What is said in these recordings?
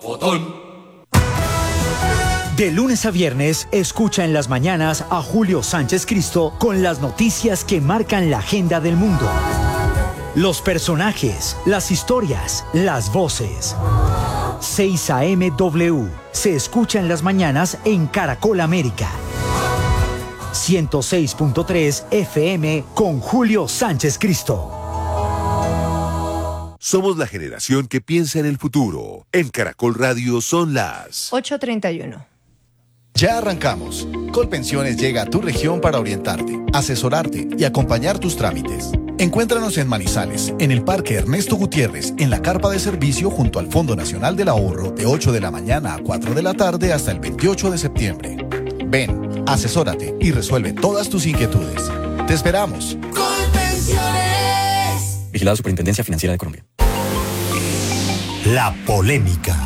De lunes a viernes, escucha en las mañanas a Julio Sánchez Cristo con las noticias que marcan la agenda del mundo. Los personajes, las historias, las voces. 6 AM W se escucha en las mañanas en Caracol América. 106.3 FM con Julio Sánchez Cristo. Somos la generación que piensa en el futuro. En Caracol Radio son las 8:31. Ya arrancamos. Colpensiones llega a tu región para orientarte, asesorarte y acompañar tus trámites. Encuéntranos en Manizales, en el Parque Ernesto Gutiérrez, en la carpa de servicio junto al Fondo Nacional del Ahorro, de 8 de la mañana a 4 de la tarde hasta el 28 de septiembre. Ven, asesórate y resuelve todas tus inquietudes. ¡Te esperamos! Colpensiones. Vigilada Superintendencia Financiera de Colombia. La polémica.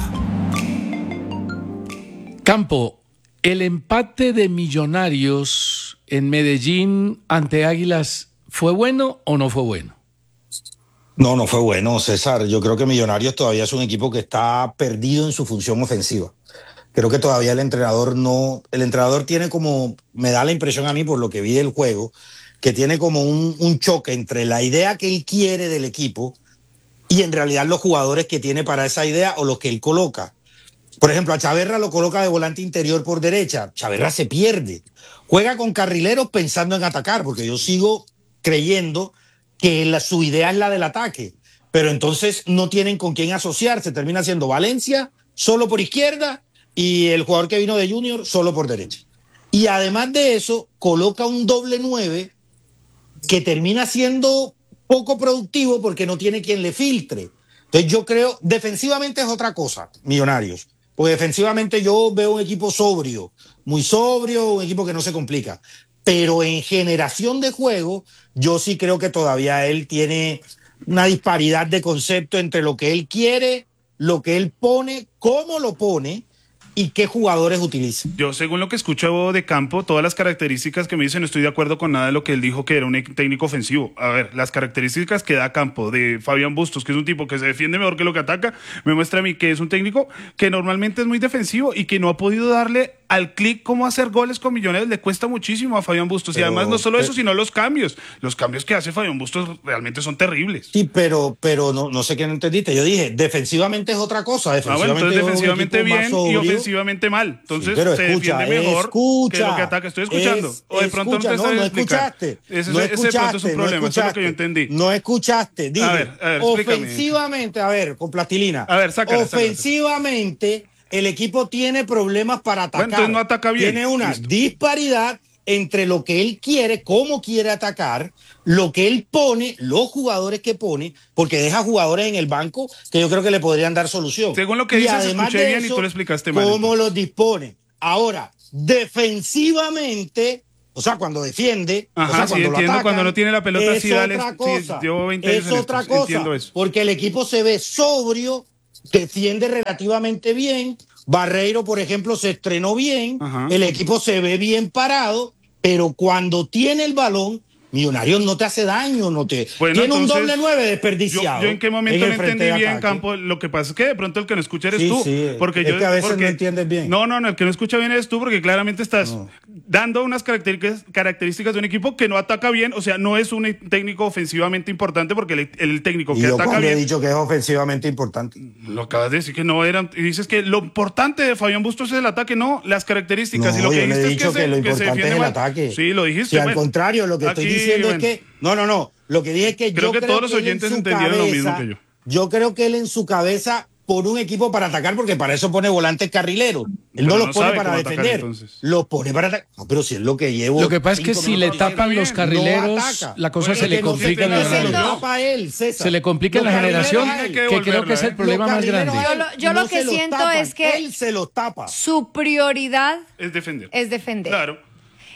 Campo, ¿el empate de Millonarios en Medellín ante Águilas fue bueno o no fue bueno? No, no fue bueno, César. Yo creo que Millonarios todavía es un equipo que está perdido en su función ofensiva. Creo que todavía el entrenador tiene como, me da la impresión a mí por lo que vi del juego, que tiene como un choque entre la idea que él quiere del equipo y en realidad los jugadores que tiene para esa idea o los que él coloca. Por ejemplo, a Chaverra lo coloca de volante interior por derecha. Chaverra se pierde. Juega con carrileros pensando en atacar, porque yo sigo creyendo que su idea es la del ataque. Pero entonces no tienen con quién asociarse. Termina siendo Valencia solo por izquierda y el jugador que vino de Junior solo por derecha. Y además de eso, coloca un doble 9 que termina siendo poco productivo porque no tiene quien le filtre. Entonces yo creo, defensivamente es otra cosa, Millonarios. Porque defensivamente yo veo un equipo sobrio, muy sobrio, un equipo que no se complica. Pero en generación de juego, yo sí creo que todavía él tiene una disparidad de concepto entre lo que él quiere, lo que él pone, cómo lo pone y qué jugadores utiliza. Yo, según lo que escucho de Campo, todas las características que me dicen, no estoy de acuerdo con nada de lo que él dijo que era un técnico ofensivo. A ver, las características que da Campo de Fabián Bustos, que es un tipo que se defiende mejor que lo que ataca, me muestra a mí que es un técnico que normalmente es muy defensivo y que no ha podido darle al clic cómo hacer goles con Millonarios. Le cuesta muchísimo a Fabián Bustos. Y además no solo eso, sino los cambios. Los cambios que hace Fabián Bustos realmente son terribles. Sí, pero no sé qué no entendiste. Yo dije, defensivamente es otra cosa. Defensivamente, entonces defensivamente bien y ofensivamente mal. Entonces sí, pero se defiende mejor que lo que ataca. Estoy escuchando. O de pronto no escuchaste. Ese de pronto es un problema. Eso es lo que yo entendí. No escuchaste. Dije, a ver, ofensivamente, a ver, con plastilina. A ver, sácala. Ofensivamente, el equipo tiene problemas para atacar. Bueno, entonces no ataca bien. Tiene una disparidad entre lo que él quiere, cómo quiere atacar, lo que él pone, los jugadores que pone, porque deja jugadores en el banco que yo creo que le podrían dar solución. Según lo que dices, escuché bien y tú lo explicaste mal. ¿Cómo los dispone? Ahora, defensivamente, o sea, cuando defiende, ajá, o sea, sí, cuando entiendo, atacan, cuando no tiene la pelota, es sí, dale. Otra cosa, sí, llevo 20 años es en otra esto, cosa, entiendo eso. porque el equipo se ve sobrio, defiende relativamente bien. Barreiro, por ejemplo, se estrenó bien, ajá. El equipo se ve bien parado, pero cuando tiene el balón, Millonarios no te hace daño, no te bueno, tiene entonces, un doble 9 desperdiciado. Yo en qué momento no entendí bien, Campo. Lo que pasa es que de pronto el que no escucha eres tú. Sí, porque es yo, que a veces porque, no entiendes bien. No, el que no escucha bien eres tú, porque claramente estás dando unas características de un equipo que no ataca bien, o sea, no es un técnico ofensivamente importante, porque el técnico que ataca bien... Yo he dicho que es ofensivamente importante. Lo acabas de decir que no eran, y dices que lo importante de Fabián Bustos es el ataque, no, las características. No, y lo que yo dijiste he dicho que lo importante es el ataque. Sí, lo dijiste. Si al contrario, lo que estoy diciendo es que... No. Lo que dije es que creo que todos los oyentes entendieron lo mismo que yo. Yo creo que él en su cabeza pone un equipo para atacar, porque para eso pone volantes carrileros. Él no los pone para defender. Los pone para atacar. No, pero si es lo que llevo. Lo que pasa es que si le tapan los carrileros, la cosa se le complica en la generación. Se le complica en la generación, que creo que es el problema más grande. Yo lo que siento es que él se los tapa. Su prioridad es defender. Claro.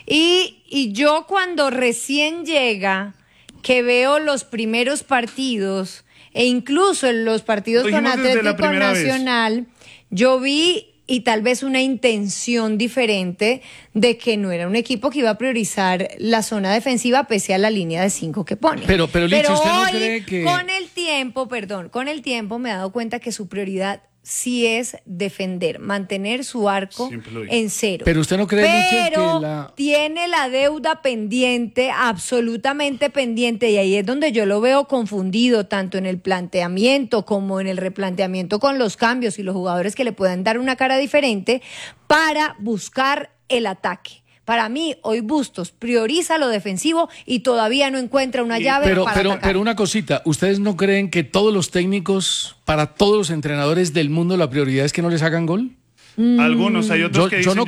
Y yo cuando recién llega, que veo los primeros partidos, e incluso en los partidos con Atlético Nacional, yo vi, y tal vez una intención diferente, de que no era un equipo que iba a priorizar la zona defensiva pese a la línea de 5 que pone. Pero Licha, ¿usted no hoy, cree que...? con el tiempo me he dado cuenta que su prioridad sí es defender, mantener su arco en cero. Pero usted no cree, Michel, que tiene la deuda pendiente, absolutamente pendiente, y ahí es donde yo lo veo confundido, tanto en el planteamiento como en el replanteamiento con los cambios y los jugadores que le puedan dar una cara diferente para buscar el ataque. Para mí, hoy Bustos prioriza lo defensivo y todavía no encuentra una llave para atacar. Pero una cosita, ¿ustedes no creen que todos los técnicos, para todos los entrenadores del mundo, la prioridad es que no les hagan gol? Algunos, hay otros que dicen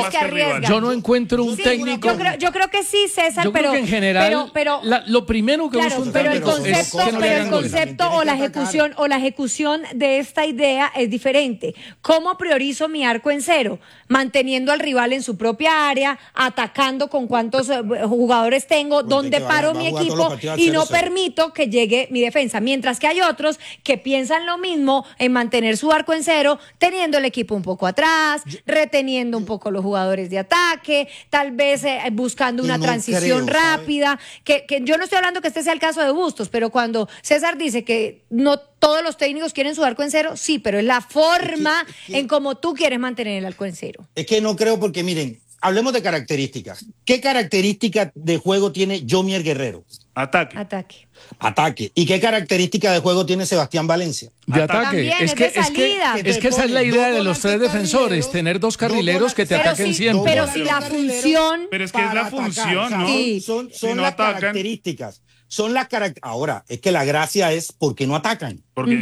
yo no encuentro un técnico. Yo creo que sí, César, yo creo que en general lo primero que busca un técnico es que no le hagan gol. El concepto o la ejecución de esta idea es diferente. ¿Cómo priorizo mi arco en cero? Manteniendo al rival en su propia área, atacando con cuántos jugadores tengo, dónde paro mi equipo y no permito que llegue mi defensa. Mientras que hay otros que piensan lo mismo en mantener su arco en cero, teniendo el equipo un poco atrás, reteniendo un poco los jugadores de ataque, tal vez buscando una transición rápida, que yo no estoy hablando que este sea el caso de Bustos, pero cuando César dice que no todos los técnicos quieren su arco en cero, sí, pero es la forma en cómo tú quieres mantener el arco en cero. Es que no creo porque, miren, hablemos de características. ¿Qué características de juego tiene Yomier Guerrero? Ataque. ¿Y qué característica de juego tiene Sebastián Valencia? De ataque. También, es que esa es la idea de los tres defensores, tener dos carrileros que te ataquen siempre. Pero si la función... Pero es que es la función, ¿no? Sí. Son las características. Ahora, es que la gracia es ¿por qué no atacan?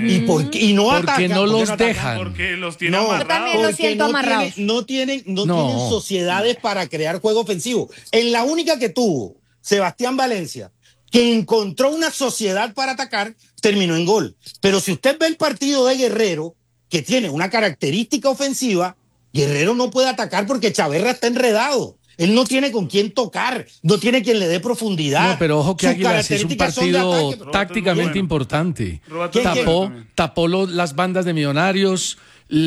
Y no atacan. Porque no los dejan. Porque los tienen amarrados. Yo también los siento amarrados. No tienen sociedades para crear juego ofensivo. En la única que tuvo Sebastián Valencia, que encontró una sociedad para atacar, terminó en gol. Pero si usted ve el partido de Guerrero, que tiene una característica ofensiva, Guerrero no puede atacar porque Chaverra está enredado. Él no tiene con quién tocar, no tiene quien le dé profundidad. No, pero ojo que Águilas es un partido tácticamente importante. Tapó las bandas de Millonarios,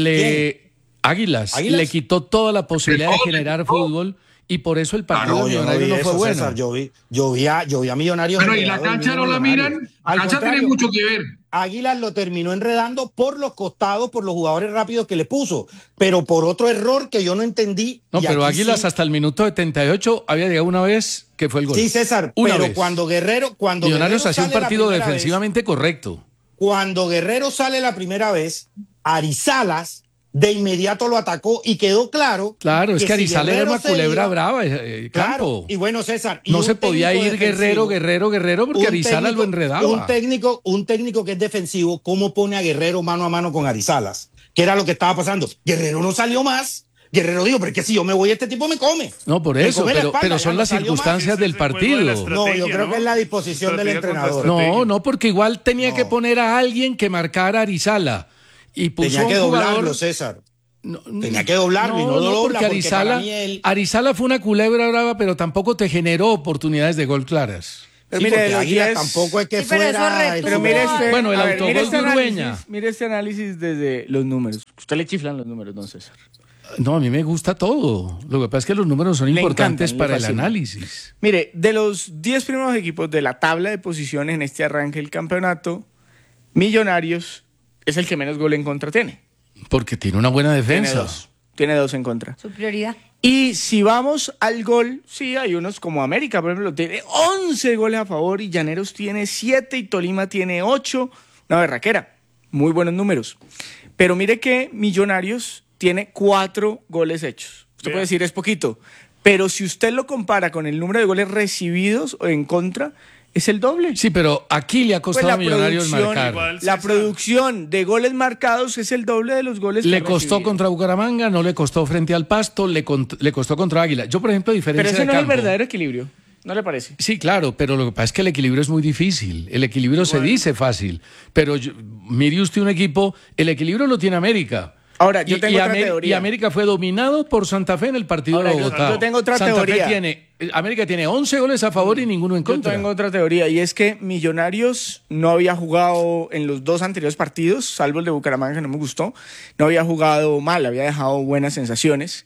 Águilas le quitó toda la posibilidad de generar fútbol. Y por eso el partido de Millonarios no fue bueno. César, yo vi a Millonarios. Bueno, y la cancha no la miran. La cancha tiene mucho que ver. Águilas lo terminó enredando por los costados, por los jugadores rápidos que le puso, pero por otro error que yo no entendí. No, pero Águilas hasta el minuto 78 había llegado una vez que fue el gol. Sí, César, pero cuando Millonarios hacía un partido defensivamente correcto. Cuando Guerrero sale la primera vez, Arizalas de inmediato lo atacó y quedó claro. Claro, es que Arizala era una culebra brava, Campo. Claro, y bueno, César. No se podía ir Guerrero, porque Arizala lo enredaba. Un técnico que es defensivo, ¿cómo pone a Guerrero mano a mano con Arizalas? ¿Qué era lo que estaba pasando? Guerrero no salió más. Guerrero dijo, pero es que si yo me voy, este tipo me come. No, por eso, pero son las circunstancias del partido. No, yo creo que es la disposición del entrenador. No, porque igual tenía que poner a alguien que marcara a Arizala. Y puso tenía que doblarlo, César. Tenía que doblarlo y no lo dobla porque Arizala fue una culebra brava, pero tampoco te generó oportunidades de gol claras. Pero mire, Águila tampoco es que fuera. Pero mire bueno, el autogol de Urueña. Mire este análisis desde los números. Usted le chiflan los números, don César. No, a mí me gusta todo. Lo que pasa es que los números son importantes para el análisis. Mire, de los 10 primeros equipos de la tabla de posiciones en este arranque del campeonato, Millonarios es el que menos gol en contra tiene. Porque tiene una buena defensa. Tiene dos en contra. Su prioridad. Y si vamos al gol, sí, hay unos como América, por ejemplo, tiene 11 goles a favor y Llaneros tiene 7 y Tolima tiene 8. Una berraquera. Muy buenos números. Pero mire que Millonarios tiene 4 goles hechos. Usted puede decir es poquito. Pero si usted lo compara con el número de goles recibidos o en contra, es el doble. Sí, pero aquí le ha costado a Millonarios marcar. La producción de goles marcados es el doble de los goles le costó contra Bucaramanga, no le costó frente al Pasto, le costó contra Águila. Yo, por ejemplo, diferencia de Pero ese no campo, es el verdadero equilibrio, ¿no le parece? Sí, claro, pero lo que pasa es que el equilibrio es muy difícil. El equilibrio se dice fácil, pero mire usted un equipo, el equilibrio lo tiene América. Ahora, yo tengo otra teoría. Y América fue dominado por Santa Fe en el partido de Bogotá. Yo tengo otra teoría. América tiene 11 goles a favor y ninguno en contra. Yo tengo otra teoría, y es que Millonarios no había jugado en los 2 anteriores partidos, salvo el de Bucaramanga, que no me gustó. No había jugado mal, había dejado buenas sensaciones.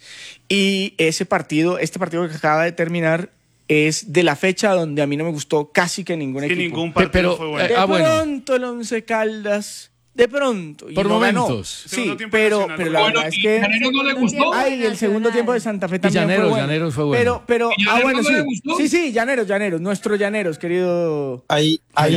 Y este partido que acaba de terminar es de la fecha donde a mí no me gustó casi que ningún equipo. Ningún partido fue bueno. De pronto el Once Caldas de pronto. Y por no momentos. Ganó. Sí, pero la verdad es que... ¿Llanero no le gustó? Ay, el segundo tiempo de Santa Fe también fue bueno. Llaneros fue bueno. Pero bueno, no sí. le gustó? Sí, Llaneros, nuestros Llaneros, querido... Hay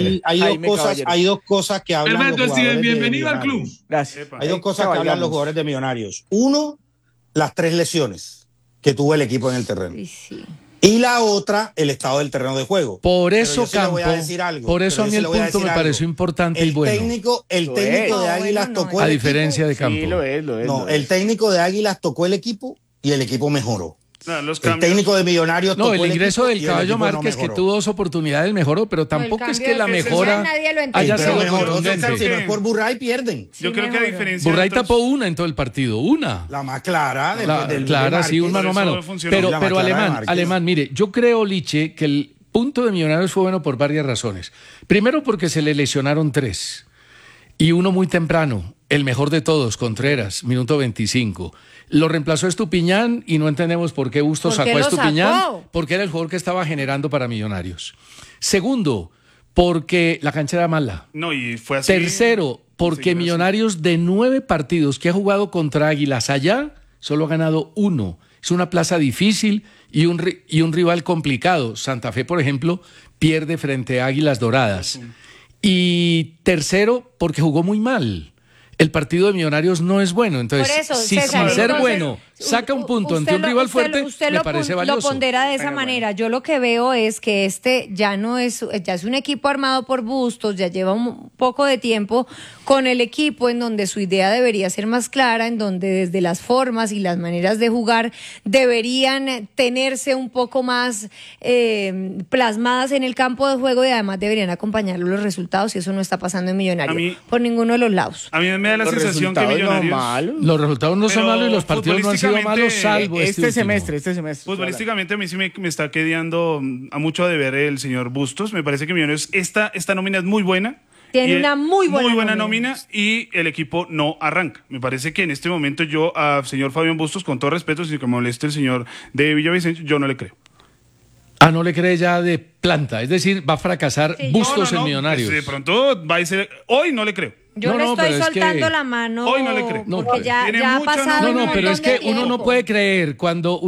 dos cosas que hablan Alberto los jugadores Steven, bienvenido de al club. Gracias. Hay dos cosas que hablan los jugadores de Millonarios. Uno, las 3 lesiones que tuvo el equipo en el terreno. Sí. Y la otra, el estado del terreno de juego. Por eso, Campo, por eso a mí el punto me pareció importante y bueno. El técnico de Águilas tocó el equipo. A diferencia de Campo. Sí, lo es. No, el técnico de Águilas tocó el equipo y el equipo mejoró. El técnico de Millonarios tocó el ingreso del Caballo Márquez, que tuvo 2 oportunidades, mejoró, pero tampoco es que la mejora haya sido contundente. Si no es por Burray, pierden. Yo creo que a diferencia Burray tapó una en todo el partido, una. La más clara. Clara, sí, un mano a mano. Pero Alemán, mire, yo creo, Liche, que el punto de Millonarios fue bueno por varias razones. Primero porque se le lesionaron 3 y uno muy temprano, el mejor de todos, Contreras, minuto 25. Lo reemplazó Estupiñán y no entendemos por qué Bustos sacó a Estupiñán, porque era el jugador que estaba generando para Millonarios. Segundo, porque la cancha era mala. No, y fue así. Tercero, porque Millonarios de 9 partidos que ha jugado contra Águilas allá, solo ha ganado 1. Es una plaza difícil y un rival complicado. Santa Fe, por ejemplo, pierde frente a Águilas Doradas. Y tercero, porque jugó muy mal. El partido de Millonarios no es bueno, entonces por eso, sin ser bueno saca un punto ante un rival fuerte, me parece valioso. Lo pondera de esa manera. Yo lo que veo es que ya es un equipo armado por Bustos, ya lleva un poco de tiempo con el equipo en donde su idea debería ser más clara, en donde desde las formas y las maneras de jugar deberían tenerse un poco más plasmadas en el campo de juego y además deberían acompañarlo los resultados y eso no está pasando en Millonarios por ninguno de los lados. A mí me da la sensación que Millonarios... Los resultados no son malos y los partidos no han sido malos salvo este semestre. Futbolísticamente a mí sí me está quedando a mucho a deber el señor Bustos. Me parece que Millonarios esta nómina es muy buena. Tiene una muy buena nómina y el equipo no arranca. Me parece que en este momento yo al señor Fabián Bustos, con todo respeto, si que me moleste el señor de Villavicencio, yo no le creo. No le cree ya de planta, es decir, va a fracasar Bustos en Millonarios. Pues de pronto va a ser... Hoy no le creo. Yo le estoy soltando la mano. Hoy no le creo. Porque ya ha pasado. No, pero es que uno no puede creer cuando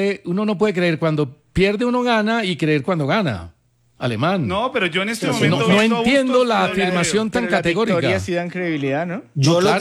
cuando pierde uno gana y creer cuando gana. Alemán. No, pero yo en este momento no entiendo la afirmación tan categórica. La victoria sí dan credibilidad, ¿no? Yo lo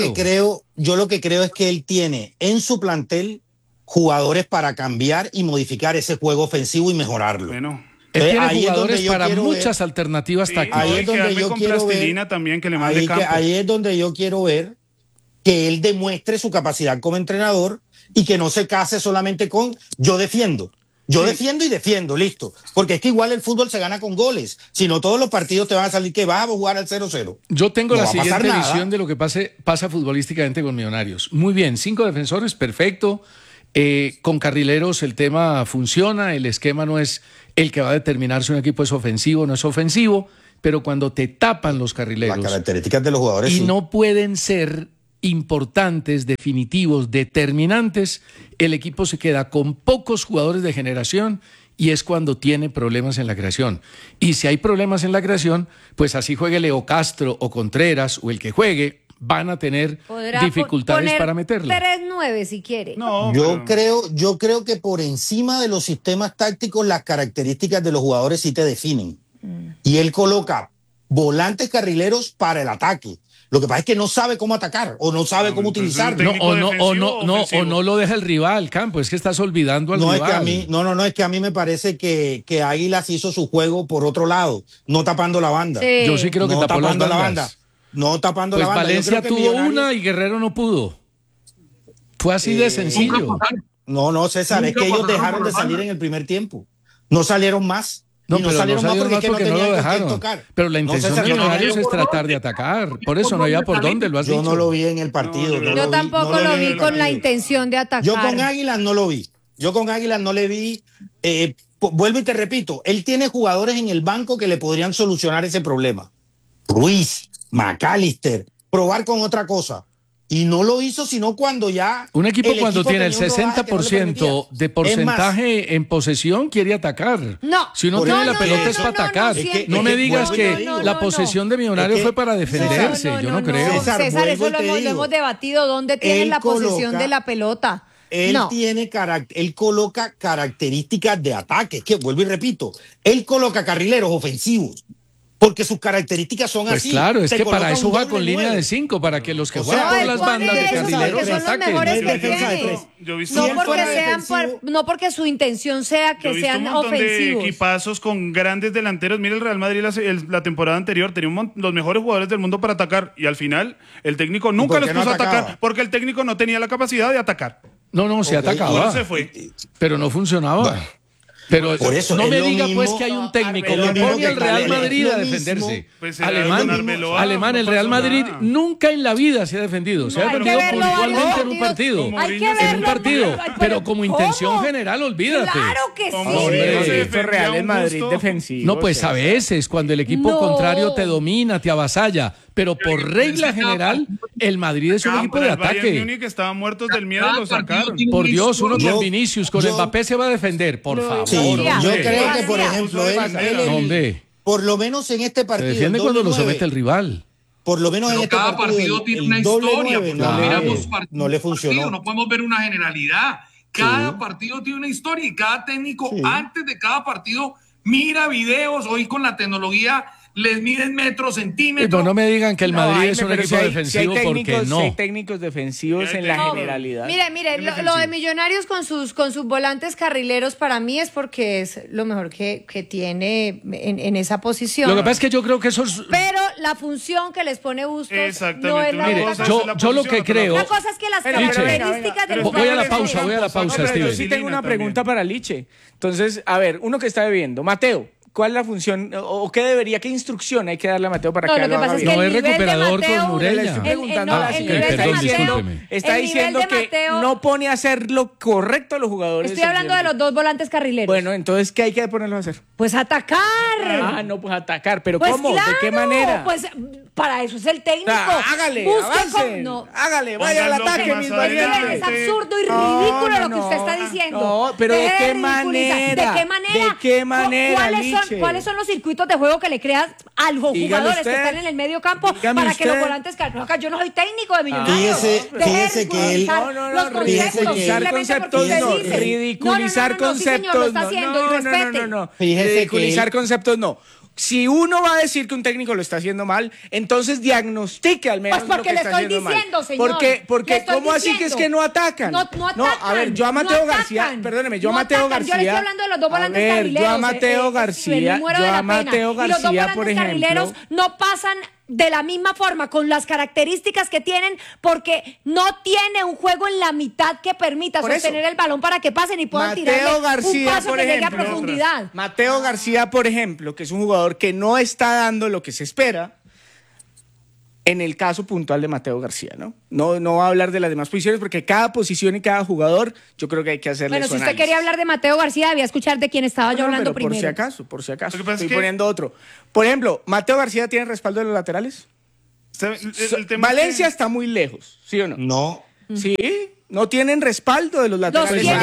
que creo es que él tiene en su plantel jugadores para cambiar y modificar ese juego ofensivo y mejorarlo. Bueno. Él tiene jugadores para muchas alternativas tácticas. Ahí es donde yo quiero ver también que le mande campo. Ahí es donde yo quiero ver que él demuestre su capacidad como entrenador y que no se case solamente con yo defiendo. Defiendo y defiendo, listo. Porque es que igual el fútbol se gana con goles. Si no, todos los partidos te van a salir que vas a jugar al 0-0. Yo tengo la siguiente visión de lo que pasa futbolísticamente con Millonarios. Muy bien, 5 defensores, perfecto. Con carrileros el tema funciona, el esquema no es el que va a determinar si un equipo es ofensivo o no es ofensivo, pero cuando te tapan los carrileros... Las características de los jugadores, y no pueden ser importantes, definitivos, determinantes, el equipo se queda con pocos jugadores de generación y es cuando tiene problemas en la creación. Y si hay problemas en la creación, pues así juegue Leo Castro o Contreras o el que juegue, van a tener dificultades para meterla. 3-9 si quiere. No, yo creo que por encima de los sistemas tácticos, las características de los jugadores sí te definen. Y él coloca volantes carrileros para el ataque. Lo que pasa es que no sabe cómo atacar o no sabe cómo utilizarlo. O no lo deja el rival, Campo. Es que estás olvidando al rival. Es que a mí me parece que Águilas hizo su juego por otro lado, no tapando la banda. Sí. Yo sí creo que tapó las bandas. La banda. No tapando la banda. Valencia tuvo una y Guerrero no pudo. Fue así de sencillo. No, César, es que ellos dejaron de salir en el primer tiempo. No salieron más. No salieron más porque no lo dejaron. Pero la intención de Millonarios es tratar de atacar. Por eso no había por dónde, lo has dicho. Yo no lo vi en el partido. Yo tampoco lo vi con la intención de atacar. Yo con Águilas no lo vi. No le vi. Vuelvo y te repito, él tiene jugadores en el banco que le podrían solucionar ese problema. Ruiz, McAllister, probar con otra cosa. Y no lo hizo sino cuando ya... Un equipo cuando tiene el 60% de porcentaje en posesión quiere atacar. No. Si uno tiene la pelota es para atacar. No me digas que la posesión de Millonarios fue para defenderse. Yo no creo. César, eso lo hemos debatido. ¿Dónde tiene la posesión de la pelota? Él coloca características de ataque. Que vuelvo y repito, él coloca carrileros ofensivos. Porque sus características son pues así. Claro, es que para eso juega con línea de 5, para que los que juegan por las bandas de carrileros ataquen. No porque su intención sea que sean ofensivos. De equipazos con grandes delanteros. Mira, el Real Madrid la temporada anterior tenía los mejores jugadores del mundo para atacar y al final el técnico nunca los puso a atacar porque el técnico no tenía la capacidad de atacar. No, se atacaba. Se fue. Pero no funcionaba. Bueno. Pero por eso, no me diga pues que hay un técnico que pone al Real Madrid a defenderse. Pues Alemán, el Real Madrid nunca en la vida se ha defendido. Se ha defendido puntualmente en un partido. En un partido. Pero como intención general, olvídate. Claro que sí. Real Madrid defensivo. No, pues a veces cuando el equipo contrario te domina, te avasalla. Pero por regla general, el Madrid es un equipo de ataque. Múnich estaban muertos del miedo y lo sacaron. Por Dios, uno con Vinicius, con Mbappé se va a defender, por favor. Sí, yo creo que, por ejemplo, él, por lo menos en este partido. Se defiende cuando lo somete el rival. Por lo menos en este partido tiene una historia. No le funcionó. No podemos ver una generalidad. Cada partido tiene una historia y cada técnico antes de cada partido mira videos. Hoy con la tecnología les miden metros, centímetros. No me digan que el Madrid es un equipo defensivo porque no. Hay técnicos defensivos en la generalidad. Mire, lo de Millonarios con sus volantes carrileros para mí es porque es lo mejor que tiene en esa posición. Lo que pasa es que yo creo que eso es... Pero la función que les pone Bustos no es la mire, yo lo que creo... La cosa es que las características de los... Voy a la pausa, Steven. Yo sí tengo una pregunta para Liche. Entonces, a ver, uno que está bebiendo, Mateo. ¿Cuál es la función o qué instrucción hay que darle a Mateo para que lo que pasa es que no es recuperador con Murella? Está diciendo que no pone a hacer lo correcto a los jugadores. Estoy hablando de los dos volantes carrileros. Bueno, entonces, ¿qué hay que ponerlos a hacer? Pues atacar. Pues atacar. ¿Pero pues cómo? Claro, ¿de qué manera? Pues para eso es el técnico. Hágale, hágale, vaya al ataque, mis valientes. Es absurdo y ridículo lo que usted está diciendo. No, pero ¿de qué manera? ¿De qué manera? ¿Cuáles son los circuitos de juego que le creas a los jugadores que están en el medio campo para que los volantes... Yo no soy técnico de Millonarios. Fíjese que él... Ridiculizar conceptos no. Ridiculizar conceptos no. Si uno va a decir que un técnico lo está haciendo mal, entonces diagnostique al menos lo que está haciendo mal. Pues porque le estoy diciendo, señor. Porque ¿cómo así que es que no atacan? No atacan. No, a ver, yo a Mateo García, perdóneme, yo a Mateo García... Yo le estoy hablando de los dos volantes carrileros. Yo a Mateo García, por ejemplo... Y los dos volantes carrileros no pasan de la misma forma, con las características que tienen, porque no tiene un juego en la mitad que permita sostener el balón para que pasen y puedan tirarle un paso que llegue a profundidad. Mateo García, por ejemplo, que es un jugador que no está dando lo que se espera, en el caso puntual de Mateo García, ¿no? No va a hablar de las demás posiciones porque cada posición y cada jugador yo creo que hay que hacerle su análisis. Quería hablar de Mateo García, debía escuchar de quién estaba yo hablando primero. Por si acaso. Estoy poniendo otro. Por ejemplo, ¿Mateo García tiene respaldo de los laterales? Valencia está muy lejos, ¿sí o no? No. ¿Sí? No tienen respaldo de los laterales. Los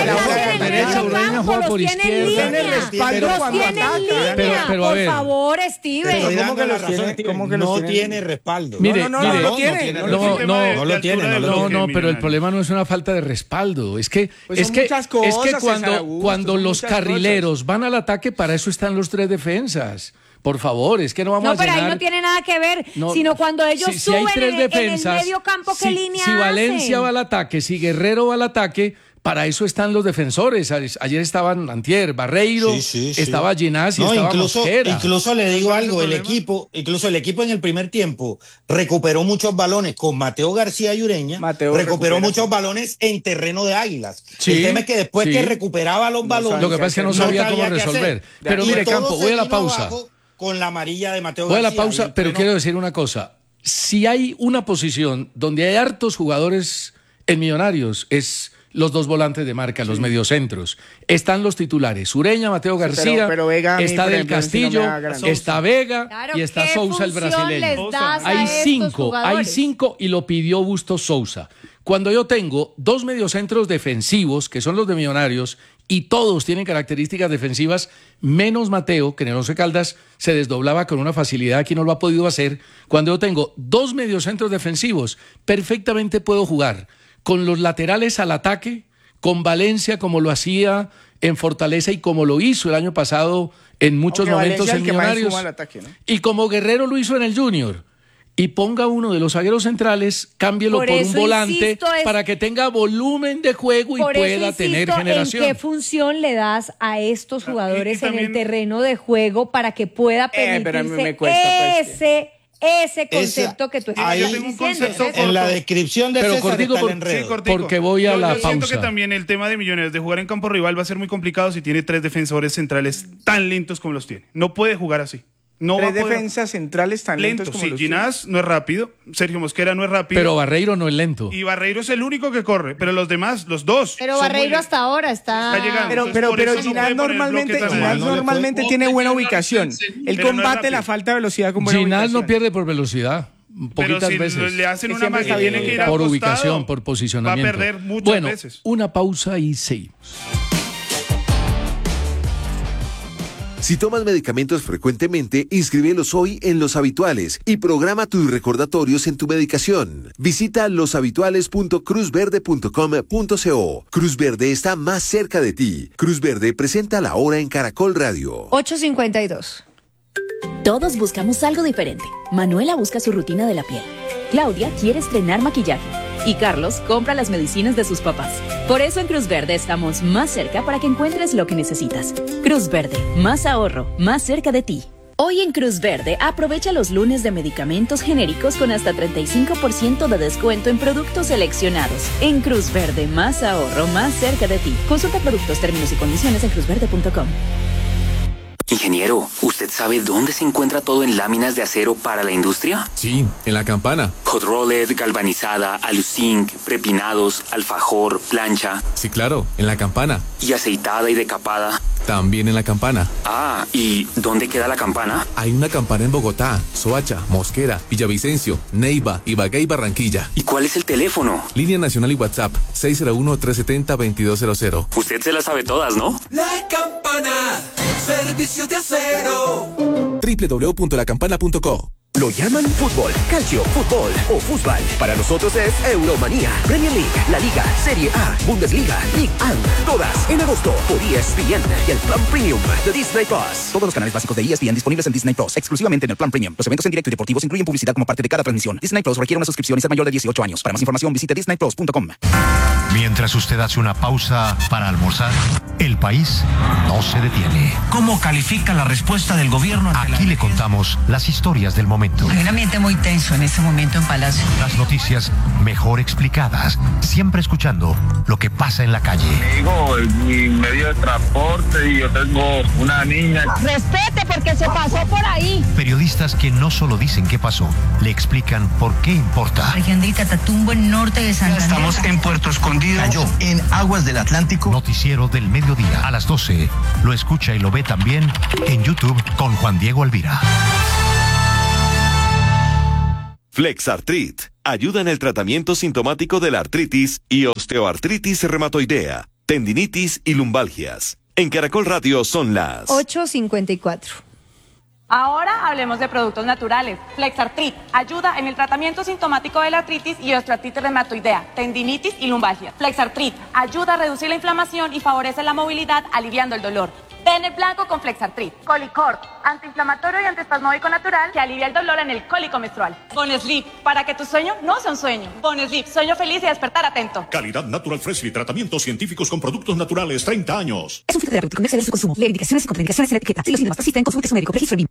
tienen respaldo cuando atacan. Por favor, Steven. No tiene respaldo. Mire, no lo tiene. No, pero el problema no es una falta de respaldo. Es que cuando los carrileros van al ataque, para eso están los tres defensas. Por favor, es que no vamos a pero ahí no tiene nada que ver, sino cuando ellos suben en el medio campo, ¿qué línea hacen? Si Valencia va al ataque, si Guerrero va al ataque, para eso están los defensores. Ayer estaban Antier, Barreiro, estaba Ginás y estaba Mosquera. Incluso le digo algo, el equipo en el primer tiempo recuperó muchos balones con Mateo García y Ureña, recuperó muchos balones en terreno de Águilas. El tema es que después que recuperaba los balones... Lo que pasa es que no sabía cómo resolver. Pero mire, Campo, voy a la pausa. Con la amarilla de Mateo García. Voy a la pausa, pero quiero decir una cosa. Si hay una posición donde hay hartos jugadores en Millonarios, es los dos volantes de marca, los mediocentros. Están los titulares, Ureña, Mateo García, pero Vega, está Del Castillo, está Vega Claro, y está ¿qué Sousa el función brasileño. les das a Hay estos cinco jugadores? y lo pidió Bustos Sousa. Cuando yo tengo dos mediocentros defensivos, que son los de Millonarios, y todos tienen características defensivas, menos Mateo, que en el Once Caldas se desdoblaba con una facilidad, aquí no lo ha podido hacer. Cuando yo tengo dos mediocentros defensivos, perfectamente puedo jugar con los laterales al ataque, con Valencia como lo hacía en Fortaleza y como lo hizo el año pasado en muchos momentos en Millonarios, ataque, ¿no? y como Guerrero lo hizo en el Junior. Y ponga uno de los zagueros centrales, cámbielo por un volante para que tenga volumen de juego y pueda tener generación. ¿En qué función le das a estos jugadores en el terreno de juego para que pueda permitirse ese concepto que tú estás diciendo? En la descripción de César está el enredo. Porque voy a la pausa. Yo siento que también el tema de Millonarios de jugar en campo rival va a ser muy complicado si tiene tres defensores centrales tan lentos como los tiene. No puede jugar así. No tres defensas centrales tan lentos como los Ginás no es rápido, Sergio Mosquera no es rápido. Pero Barreiro no es lento. Y Barreiro es el único que corre, pero los demás, los dos. Pero Barreiro hasta ahora está llegando. Pero Ginás normalmente tiene buena ubicación. Él combate la falta de velocidad con buena ubicación. Ginás no pierde por velocidad. Poquitas veces. Le hacen una magia, tiene que ir por ubicación, por posicionamiento. Va a perder muchas veces. Una pausa y seguimos. Si tomas medicamentos frecuentemente, inscríbelos hoy en Los Habituales y programa tus recordatorios en tu medicación. Visita loshabituales.cruzverde.com.co. Cruz Verde está más cerca de ti. Cruz Verde presenta la hora en Caracol Radio. 8:52. Todos buscamos algo diferente. Manuela busca su rutina de la piel. Claudia quiere estrenar maquillaje. Y Carlos compra las medicinas de sus papás. Por eso en Cruz Verde estamos más cerca para que encuentres lo que necesitas. Cruz Verde, más ahorro, más cerca de ti. Hoy en Cruz Verde aprovecha los lunes de medicamentos genéricos con hasta 35% de descuento en productos seleccionados. En Cruz Verde, más ahorro, más cerca de ti. Consulta productos, términos y condiciones en cruzverde.com. Ingeniero, ¿usted sabe dónde se encuentra todo en láminas de acero para la industria? Sí, en La Campana. Hot rolled, galvanizada, aluzinc, prepinados, alfajor, plancha. Sí, claro, en La Campana. ¿Y aceitada y decapada? También en La Campana. Ah, ¿y dónde queda la campana? Hay una campana en Bogotá, Soacha, Mosquera, Villavicencio, Neiva, Ibagué y Barranquilla. ¿Y cuál es el teléfono? Línea nacional y WhatsApp, 601-370-2200. Usted se las sabe todas, ¿no? La Campana, servicios de acero. www.lacampana.co. Lo llaman fútbol, calcio, fútbol o fútbol. Para nosotros es Euromanía, Premier League, La Liga, Serie A, Bundesliga, Ligue 1. Todas en agosto por ESPN y el Plan Premium de Disney Plus. Todos los canales básicos de ESPN disponibles en Disney Plus, exclusivamente en el Plan Premium. Los eventos en directo y deportivos incluyen publicidad como parte de cada transmisión. Disney Plus requiere una suscripción y ser mayor de 18 años. Para más información visite disneyplus.com. Mientras usted hace una pausa para almorzar, el país no se detiene. ¿Cómo califica la respuesta del gobierno? Aquí le contamos las historias del momento. Hay un ambiente muy tenso en este momento en Palacio. Las noticias mejor explicadas, siempre escuchando lo que pasa en la calle. Digo, mi medio de transporte y yo tengo una niña. Respete porque se pasó por ahí. Periodistas que no solo dicen qué pasó, le explican por qué importa. Región de Itatumbo, en norte de Santander. Estamos en Puerto Escondido. Cayó en aguas del Atlántico. Noticiero del mediodía a las 12. Lo escucha y lo ve también en YouTube con Juan Diego Alvira. Flexartrit ayuda en el tratamiento sintomático de la artritis y osteoartritis reumatoidea, tendinitis y lumbalgias. En Caracol Radio son las 8:54. Ahora hablemos de productos naturales. Flexartrit ayuda en el tratamiento sintomático de la artritis y osteoartritis reumatoidea, tendinitis y lumbalgia. Flexartrit ayuda a reducir la inflamación y favorece la movilidad, aliviando el dolor. Ven el blanco con Flexartrit. Colicort, antiinflamatorio y antiespasmódico natural que alivia el dolor en el cólico menstrual. Bonesleep, para que tu sueño no sea un sueño. Bonesleep, sueño feliz y despertar atento. Calidad Natural Freshly, tratamientos científicos con productos naturales, 30 años. Es un filtro terapéutico, no exceder su consumo. Lee indicaciones y contraindicaciones en la etiqueta. Si los síntomas persisten, consulte a su médico. Registro BIM.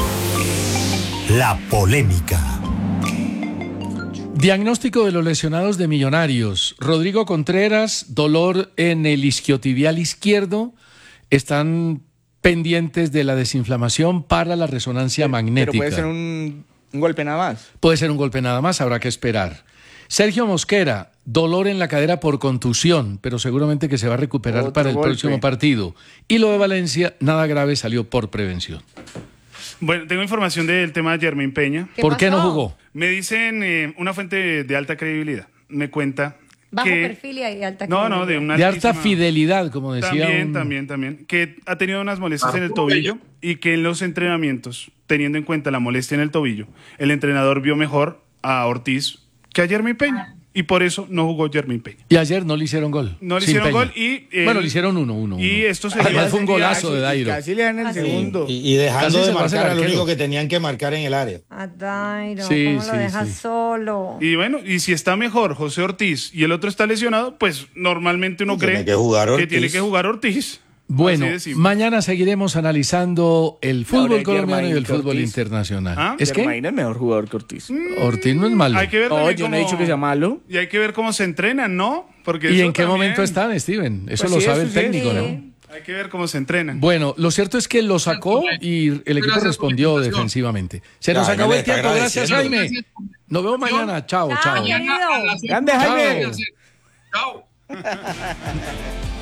La polémica. Diagnóstico de los lesionados de Millonarios. Rodrigo Contreras, dolor en el isquiotibial izquierdo. Están pendientes de la desinflamación para la resonancia magnética. Pero puede ser un golpe nada más. Puede ser un golpe nada más, habrá que esperar. Sergio Mosquera, dolor en la cadera por contusión, pero seguramente que se va a recuperar para el próximo partido. Y lo de Valencia, nada grave, salió por prevención. Bueno, tengo información del tema de Jermaine Peña. ¿Por qué no jugó? Me dicen una fuente de alta credibilidad. Me cuenta bajo que, perfil y alta credibilidad. No, de una de alta fidelidad, como decía. También. Que ha tenido unas molestias en el tobillo y que en los entrenamientos, teniendo en cuenta la molestia en el tobillo, el entrenador vio mejor a Ortiz que a Jermaine Peña. Y por eso no jugó Jermaine Peña. Y ayer no le hicieron gol. No le hicieron gol y... bueno, le hicieron 1-1. Y esto sería... Además fue un golazo de Dairo. Casi le dan el segundo. Y dejando de marcar al único que tenían que marcar en el área. A Dairo, ¿cómo lo dejas solo? Y bueno, y si está mejor José Ortiz y el otro está lesionado, pues normalmente uno cree que tiene que jugar Ortiz. Bueno, mañana seguiremos analizando el fútbol colombiano y el fútbol internacional. ¿Ah? ¿Es que? Germain es mejor jugador que Ortiz. Ortiz no es malo. Hay que ver yo no he dicho que sea malo. Y hay que ver cómo se entrenan, ¿no? Porque ¿Y en qué momento están, Steven? Eso lo sabe el técnico, ¿no? Hay que ver cómo se entrenan. Bueno, lo cierto es que lo sacó y el equipo respondió defensivamente. Se nos acabó el tiempo. Gracias, Jaime. Nos vemos mañana. Chao. Grande, Jaime. Chao.